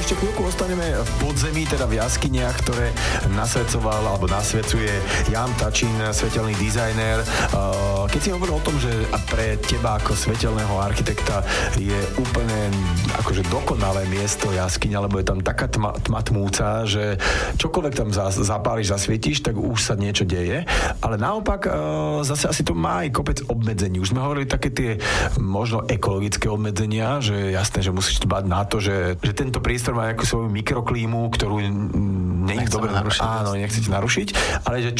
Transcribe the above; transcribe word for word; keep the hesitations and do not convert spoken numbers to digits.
ešte chvíľku ostaneme v podzemí, teda v jaskyniach, ktoré nasvedcoval alebo nasvedcuje Jan Tačín, svetelný dizajner. Keď si hovoril o tom, že pre teba ako svetelného architekta je úplne akože dokonalé miesto jaskyňa, lebo je tam taká tma, tma tmúca, že čokoľvek tam zapáliš, zasvietíš, tak už sa niečo deje. Ale naopak zase asi to má aj kopec obmedzení. Už sme hovorili také tie možno ekologické obmedzenia, že jasné, že musíš dbať na to, že, že tento priestor má nejakú svoju mikroklímu, ktorú nie je dobre narušiť. Áno, nechcete narušiť, ale že